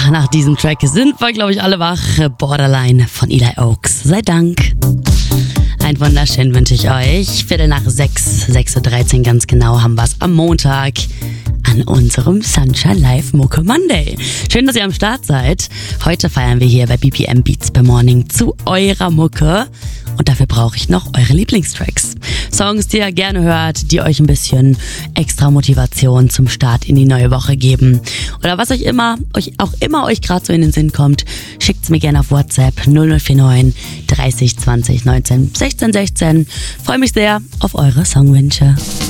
nach diesem Track sind wir, glaube ich, alle wach. Borderline von Eli Oaks. Sei Dank. Ein wunderschön wünsche ich euch. 5:45, 6:13 ganz genau haben wir es am Montag an unserem Sunshine Live Mucke Monday. Schön, dass ihr am Start seid. Heute feiern wir hier bei BPM Beats per Morning zu eurer Mucke. Und dafür brauche ich noch eure Lieblingstracks. Songs, die ihr gerne hört, die euch ein bisschen extra Motivation zum Start in die neue Woche geben. Oder was euch gerade so in den Sinn kommt, schickt's mir gerne auf WhatsApp 0049 30 20 19 16 16. Freue mich sehr auf eure Songwünsche.